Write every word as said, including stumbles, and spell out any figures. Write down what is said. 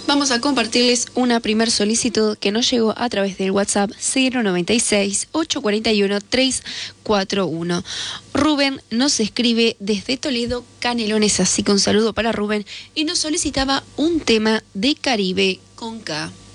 Vamos a compartirles una primer solicitud que nos llegó a través del WhatsApp cero noventa y seis, ochocientos cuarenta y uno, trescientos cuarenta y uno. Rubén nos escribe desde Toledo, Canelones, así que un saludo para Rubén, y nos solicitaba un tema de Caribe con K.